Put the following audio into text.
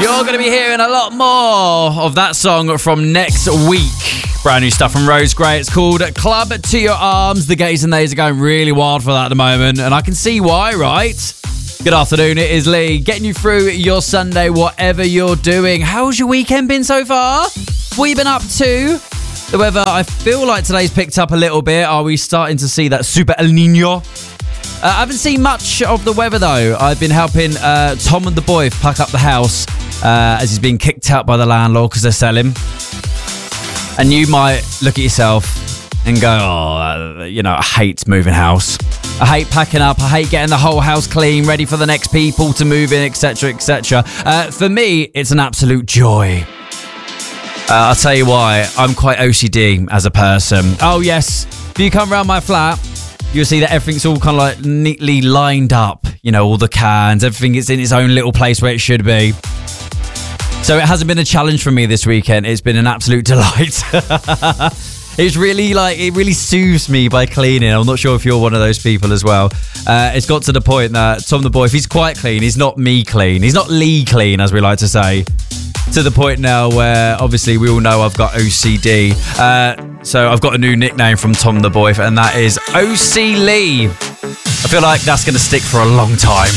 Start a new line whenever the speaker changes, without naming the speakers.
You're going to be hearing a lot more of that song from next week. Brand new stuff from Rose Gray. It's called Club to Your Arms. The gays and theys are going really wild for that at the moment, and I can see why, right? Good afternoon, it is Lee, getting you through your Sunday, whatever you're doing. How's your weekend been so far? What have you been up to? The weather, I feel like today's picked up a little bit. Are we starting to see that super El Nino? I haven't seen much of the weather though. I've been helping Tom and the boy pack up the house as he's being kicked out by the landlord because they're selling. And you might look at yourself and go, I hate moving house. I hate packing up. I hate getting the whole house clean, ready for the next people to move in, etc., etc. For me, it's an absolute joy. I'll tell you why. I'm quite OCD as a person. Oh, yes. If you come around my flat, you'll see that everything's all kind of like neatly lined up. You know, all the cans, everything is in its own little place where it should be. So it hasn't been a challenge for me this weekend. It's been an absolute delight. It's really it really soothes me by cleaning. I'm not sure if you're one of those people as well. It's got to the point that Tom the boy, if he's quite clean, he's not me clean. He's not Lee clean, as we like to say. To the point now where obviously we all know I've got OCD. So I've got a new nickname from Tom the boy, and that is OC Lee. I feel like that's going to stick for a long time.